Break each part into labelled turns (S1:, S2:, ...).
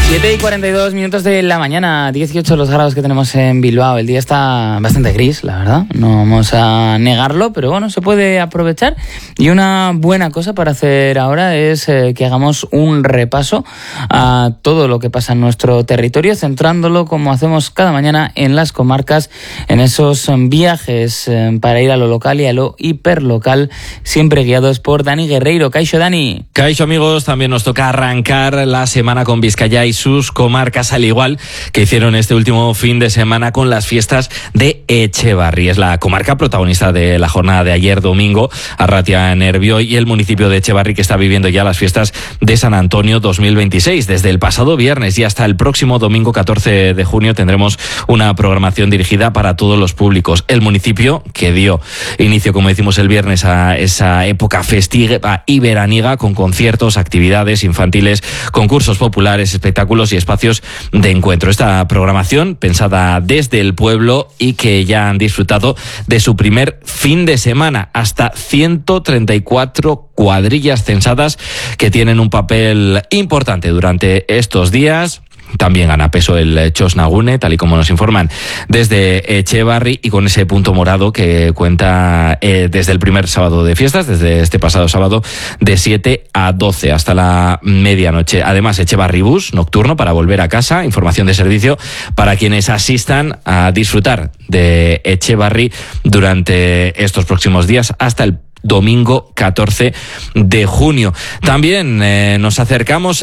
S1: 7:42 de la mañana, 18 los grados que tenemos en Bilbao. El día está bastante gris, la verdad, no vamos a negarlo, pero bueno, se puede aprovechar. Y una buena cosa para hacer ahora es que hagamos un repaso a todo lo que pasa en nuestro territorio, centrándolo como hacemos cada mañana en las comarcas, en esos viajes para ir a lo local y a lo hiperlocal, siempre guiados por Dani Guerreiro. Kaixo, Dani.
S2: Kaixo, amigos, también nos toca arrancar la semana con Vizcaya y sus comarcas, al igual que hicieron este último fin de semana con las fiestas de Etxebarri. Es la comarca protagonista de la jornada de ayer domingo, Arratia, Nervión, y el municipio de Etxebarri, que está viviendo ya las fiestas de San Antonio 2026. Desde el pasado viernes y hasta el próximo domingo 14 de junio tendremos una programación dirigida para todos los públicos. El municipio, que dio inicio, como decimos, el viernes a esa época festiva y veraniega, con conciertos, actividades infantiles, concursos populares, espectáculos y espacios de encuentro. Esta programación pensada desde el pueblo y que ya han disfrutado de su primer fin de semana. Hasta 134 cuadrillas censadas que tienen un papel importante durante estos días. También gana peso el Txosnagune, tal y como nos informan desde Etxebarri, y con ese punto morado que cuenta desde el primer sábado de fiestas, desde este pasado sábado, de 7 a 12 hasta la medianoche. Además, Etxebarri Bus nocturno para volver a casa, información de servicio para quienes asistan a disfrutar de Etxebarri durante estos próximos días hasta el domingo 14 de junio. También nos acercamos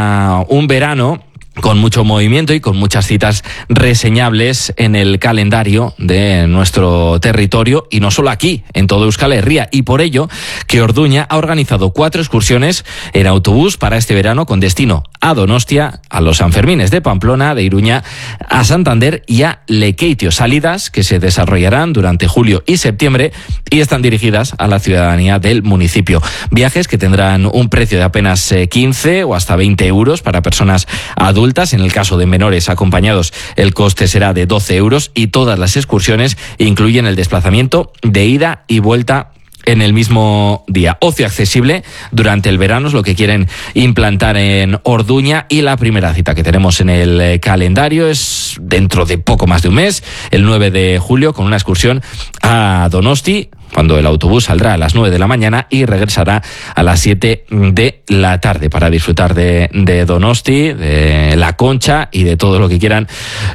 S2: a un verano con mucho movimiento y con muchas citas reseñables en el calendario de nuestro territorio, y no solo aquí, en todo Euskal Herria, y por ello que Orduña ha organizado 4 excursiones en autobús para este verano con destino a Donostia, a los Sanfermines de Pamplona, de Iruña a Santander y a Lekeitio, salidas que se desarrollarán durante julio y septiembre y están dirigidas a la ciudadanía del municipio. Viajes que tendrán un precio de apenas 15 o hasta 20 euros para personas adultas. En el caso de menores acompañados, el coste será de 12 euros y todas las excursiones incluyen el desplazamiento de ida y vuelta en el mismo día. Ocio accesible durante el verano es lo que quieren implantar en Orduña, y la primera cita que tenemos en el calendario es dentro de poco más de un mes, el 9 de julio, con una excursión a Donosti, cuando el autobús saldrá a las 9 de la mañana y regresará a las 7 de la tarde para disfrutar de Donosti, de La Concha y de todo lo que quieran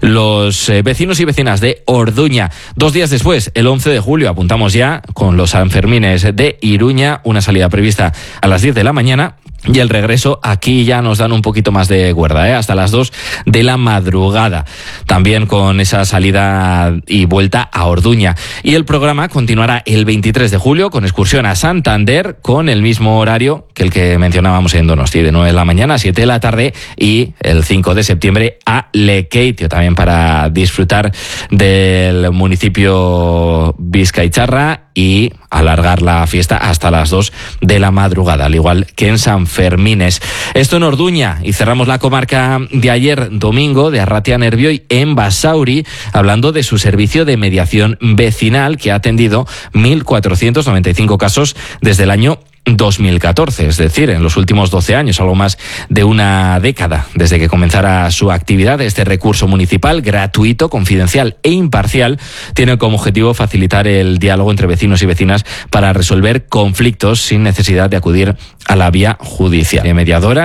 S2: los vecinos y vecinas de Orduña. 2 días después, el 11 de julio, apuntamos ya con los Sanfermines de Iruña, una salida prevista a las 10 de la mañana. Y el regreso, aquí ya nos dan un poquito más de cuerda, hasta las 2 de la madrugada. También con esa salida y vuelta a Orduña. Y el programa continuará el 23 de julio con excursión a Santander, con el mismo horario que el que mencionábamos en Donosti, de 9 de la mañana a 7 de la tarde, y el 5 de septiembre a Lekeitio, también para disfrutar del municipio vizcaicharra y alargar la fiesta hasta las 2 de la madrugada, al igual que en Sanfermines. Esto en Orduña, y cerramos la comarca de ayer domingo de Arratia, Nervión, en Basauri, hablando de su servicio de mediación vecinal, que ha atendido 1.495 casos desde el año 2014, es decir, en los últimos 12 años, algo más de una década desde que comenzara su actividad. Este recurso municipal, gratuito, confidencial e imparcial, tiene como objetivo facilitar el diálogo entre vecinos y vecinas para resolver conflictos sin necesidad de acudir a la vía judicial. Mediadora